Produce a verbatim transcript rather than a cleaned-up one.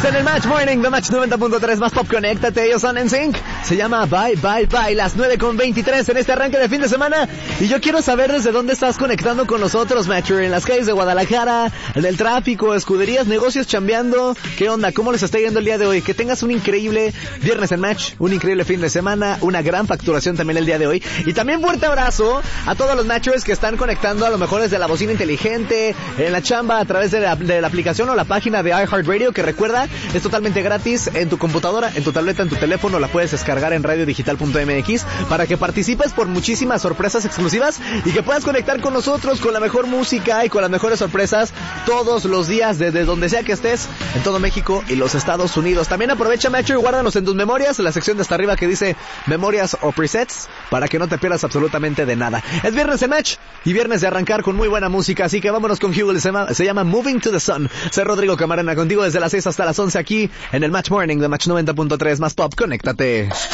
en el Match Morning de Match noventa punto tres más Pop. Conéctate, ellos son N Sync. Se llama Bye Bye Bye, las nueve con veintitrés en este arranque de fin de semana. Y yo quiero saber desde dónde estás conectando con nosotros, Matcher. En las calles de Guadalajara, en el tráfico, escuderías, negocios, chambeando. ¿Qué onda? ¿Cómo les está yendo el día de hoy? Que tengas un increíble viernes en Match, un increíble fin de semana, una gran facturación también el día de hoy. Y también fuerte abrazo a todos los Matchers que están conectando a lo mejor desde la bocina inteligente, en la chamba, a través de la, de la aplicación o la página de iHeartRadio, que recuerda, es totalmente gratis en tu computadora, en tu tableta, en tu teléfono. La puedes descargar en radio digital punto m x para que participes por muchísimas sorpresas exclusivas y que puedas conectar con nosotros con la mejor música y con las mejores sorpresas todos los días desde donde sea que estés en todo México y los Estados Unidos. También aprovecha, Macho, y guárdanos en tus memorias, en la sección de hasta arriba que dice memorias o presets, para que no te pierdas absolutamente de nada. Es viernes de Match y viernes de arrancar con muy buena música, así que vámonos con Hugh. Se llama, se llama Moving to the Sun. Soy Rodrigo Camarena contigo desde las seis hasta las once aquí en el Match Morning de Match noventa punto tres más Pop. Conéctate.